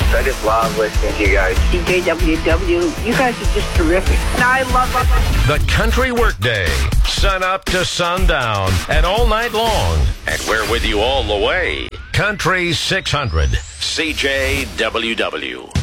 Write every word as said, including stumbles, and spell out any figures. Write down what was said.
I just love listening to you guys. C J W W, you guys are just terrific. And I love it. The Country Workday, sun up to sundown and all night long. And we're with you all the way. Country six hundred, C J W W.